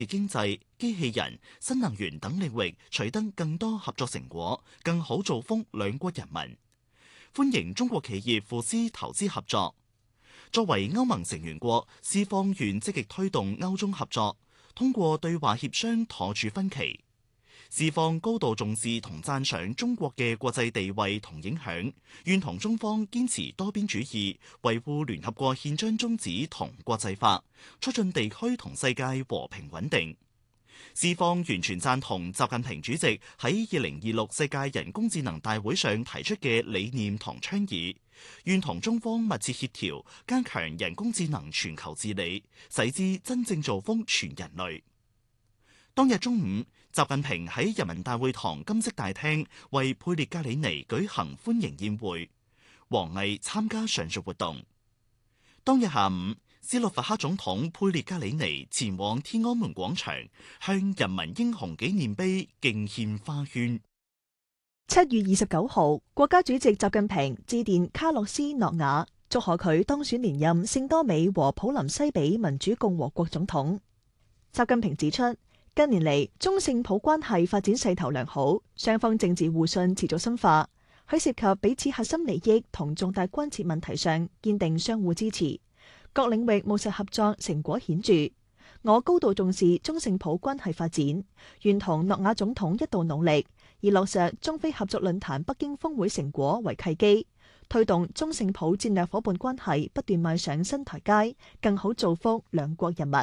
經濟、機器人、新能源等領域取得更多合作成果，更好造福兩國人民。歡迎中國企業赴斯投資合作。作為歐盟成員國，斯方願積極推動歐中合作，通過對話協商妥處分歧。斯方高度重視同讚賞中國嘅國際地位同影響，願同中方堅持多邊主義，維護聯合國憲章宗旨同國際法，促進地區同世界和平穩定。斯方完全贊同習近平主席喺2026世界人工智能大會上提出嘅理念同倡議，願同中方密切協調，加強人工智能全球治理，使之真正造福全人類。當日中午，習近平喺人民大會堂金色大廳為佩列格里尼舉行歡迎宴會，王毅參加上述活動。當日下午，斯洛伐克總統佩列格里尼前往天安門廣場，向人民英雄紀念碑敬獻花圈。 7月29號，國家主席習近平致電卡洛斯諾瓦，祝賀佢當選連任聖多美和普林西比民主共和國總統。習近平指出，近年嚟，中聖普關係發展勢頭良好，雙方政治互信持續深化。喺涉及彼此核心利益同重大關切問題上，堅定相互支持，各領域務實合作成果顯著。我高度重視中聖普關係發展，願同諾瓦總統一道努力，以落實中非合作論壇北京峰會成果為契機，推動中聖普戰略夥伴關係不斷邁上新台階，更好造福兩國人民。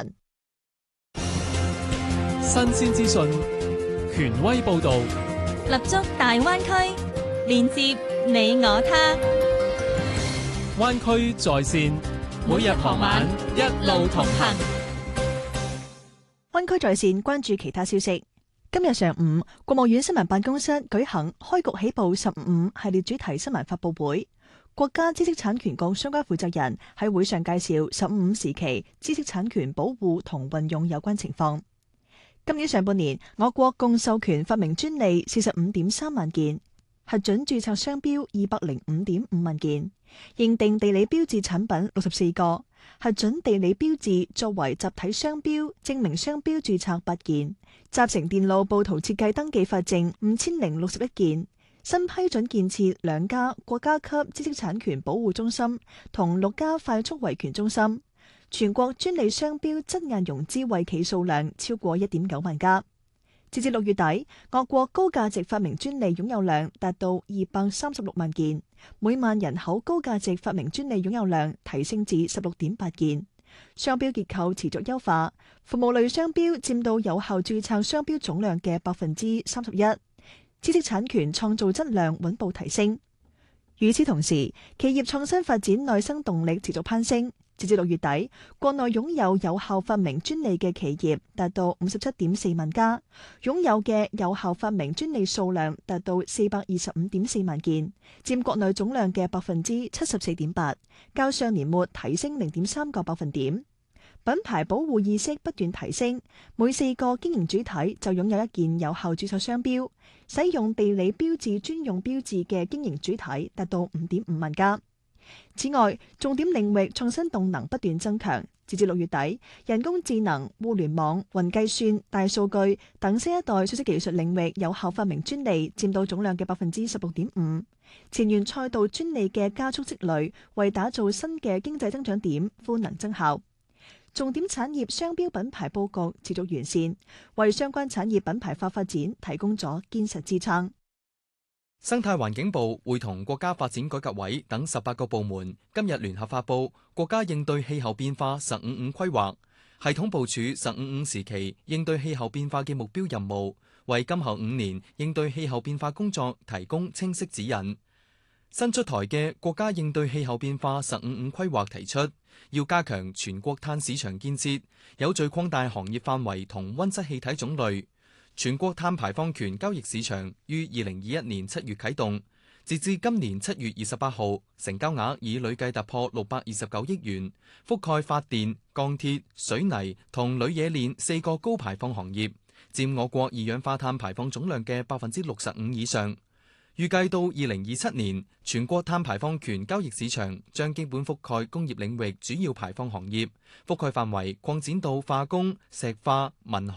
新鮮資訊，權威報導， 立足大灣區，連接你我他。 灣區在線，每日傍晚一路同行。 灣區在線關注其他消息。今日上午，國務院新聞辦公室舉行開局起步15系列主題新聞發佈會，國家知識產權局相關負責人喺會上介紹15時期知識產權保護同運用有關情況。今年上半年，我國共授權發明專利45.3萬件，核准註冊商標205.5萬件，認定地理標誌產品64個，核准地理標誌作為集體商標、證明商標註冊8件，集成電路布圖設計登記法證5061件，新批准建設2家國家級知識產權保護中心同6家快速維權中心。全國專利商標質押融資惠企數量超過1.9萬家。截至6月底，我國高價值發明專利擁有量達到236萬件，每萬人口高價值發明專利擁有量提升至16.8件。商標結構持續優化，服務類商標佔到有效註冊商標總量嘅31%，知識產權創造質量穩步提升。與此同時，企業創新發展內生動力持續攀升。截至6月底，國內擁有有效發明專利嘅企業達到57.4萬家，擁有嘅有效發明專利數量達到425.4萬件，佔國內總量嘅74.8%，較上年末提升0.3個百分點。品牌保護意識不斷提升，每4個經營主體就擁有1件有效註冊商標，使用地理標誌專用標誌嘅經營主體達到5.5萬家。此外，重點領域創新動能不斷增強。截至6月底，人工智能、互聯網、雲計算、大數據等新一代信息技術領域有效發明專利佔到總量嘅16.5%。前沿賽道專利嘅加速積累，為打造新嘅經濟增長點賦能增效。重點產業商標品牌佈局持續完善，為相關產業品牌化發展提供咗堅實支撐。 生態環境部會同國家發展改革委等18個部門今日聯合發布國家應對氣候變化1055規劃，系統部署1055時期應對氣候變化嘅目標任務，為今後5年應對氣候變化工作提供清晰指引。新出台嘅國家應對氣候變化1055規劃提出，要加強全國碳市場建設，有序擴大行業範圍同溫室氣體種類。全國碳排放權交易市場於2021年7月啟動，截至今年7月28號，成交額已累計突破629億元，覆蓋發電、鋼鐵、水泥同鋁冶煉4個高排放行業，佔我國二氧化碳排放總量嘅65%以上。 預計到2027年，全國碳排放權交易市場將基本覆蓋工業領域主要排放行業，覆蓋範圍擴展到化工、石化、民航、